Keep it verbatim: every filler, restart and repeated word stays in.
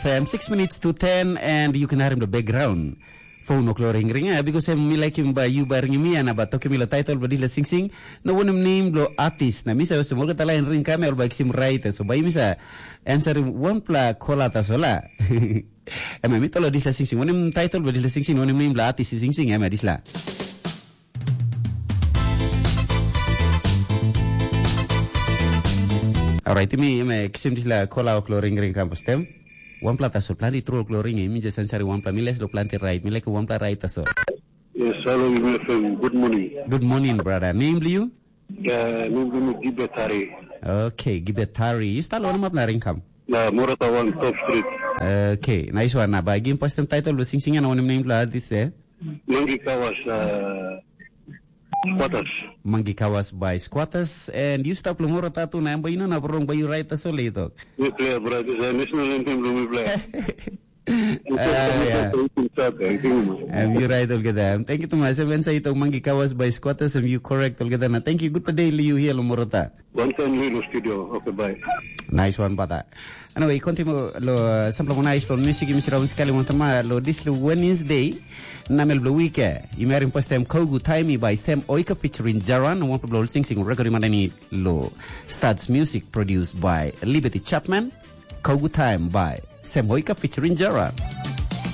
Um, six minutes to ten, and you can hear him the background. Phone o'clock ring ring. Because I'm like him by you by ring me and about talking the title, but he's sing sing. No one name lo artist. Na misa was more tala in ring camera by him right. So by misa answering one pla colata sola. Am I mitolo this sing sing? One name title, but he's sing sing. One name la artist sing sing. Am I this la? Alright, me me kisim this la cola o'clock ring ring campus tem. One plata so planti true cloring me just answer one pla miles lo planti right me like one pla right so. Yes, hello, good morning. Good morning, brother. Name you? Yeah, name me Gibetari. Okay, Gibetari. You start on map na ring kam. Na Morata one Top Street. Okay, nice one na ba game post title lo sing sing na one name pla this eh. Mangikawas uh, Squatters. Mangikawas by Squatters, and you stop Lomoro Tatu na ba ino na wrong ba you right so later. We play brother, the national anthem we play. Ah, yeah. Um, you right algada. Thank you to my seven say ito Mangikawas by Squatters, and you correct algada na. Thank you. Good day you here Lomoro Ta. One time in studio. Okay, bye. Nice one bata. Anyway, continue lo sample mo na explore music misira uskali mo tama lo this Wednesday. Namel Blowike, Imerin Postem Kogu Taimi by Sam Oika featuring Jaran, one people sing sing record Madani Lo. Starts music produced by Liberty Chapman, Kogu Time by Sam Oika featuring Jaran.